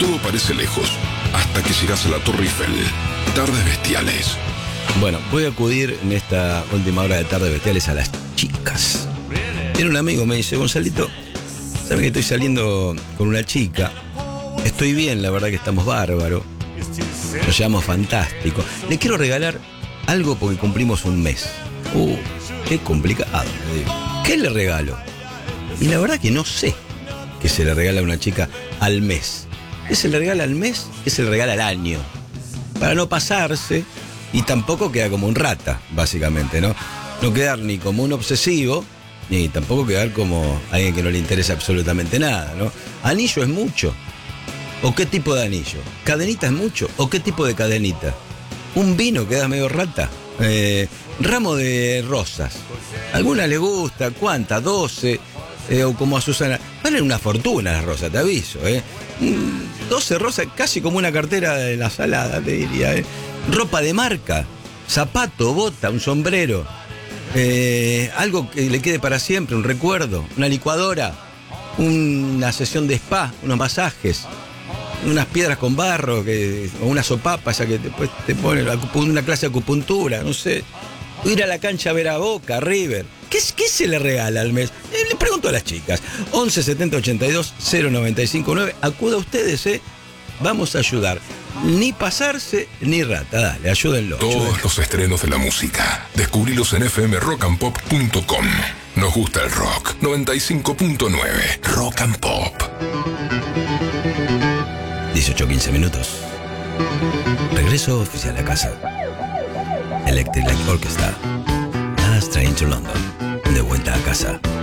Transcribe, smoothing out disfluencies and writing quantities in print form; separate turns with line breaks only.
Todo parece lejos, hasta que llegas a la Torre Eiffel. Tardes bestiales.
Bueno, voy a acudir en esta última hora de Tardes Bestiales a las chicas. Tiene un amigo, me dice: Gonzalito, ¿sabes que estoy saliendo con una chica? Estoy bien, la verdad que estamos bárbaros. Nos llevamos fantástico. Le quiero regalar algo porque cumplimos un mes. Qué complicado, le digo. ¿Qué le regalo? Y la verdad que no sé qué se le regala a una chica al mes. ¿Qué se le regala al mes? ¿Qué se le regala al año? Para no pasarse y tampoco quedar como un rata, básicamente, ¿no? No quedar ni como un obsesivo, ni tampoco quedar como alguien que no le interesa absolutamente nada, ¿no? ¿Anillo es mucho? ¿O qué tipo de anillo? ¿Cadenita es mucho? ¿O qué tipo de cadenita? ¿Un vino queda medio rata? Ramo de rosas. ¿Alguna le gusta? ¿Cuántas? 12. O como a Susana. Valen una fortuna las rosas, te aviso, 12 rosas, casi como una cartera de la salada, te diría, Ropa de marca, zapato, bota, un sombrero, algo que le quede para siempre, un recuerdo, una licuadora, una sesión de spa, unos masajes, unas piedras con barro, o una sopapa esa que después te pone una clase de acupuntura, no sé. Ir a la cancha a ver a Boca, a River. ¿Qué se le regala al mes? Le pregunto a las chicas. 11 70 82 095 9. Acuda a ustedes, Vamos a ayudar. Ni pasarse ni rata. Dale, ayúdenlo.
Todos los estrenos de la música. Descubrilos en fmrockandpop.com. Nos gusta el rock. 95.9. Rock and Pop.
18:15 minutos. Regreso oficial a casa. Electric Light Orchestra. Last Train to London. De vuelta a casa.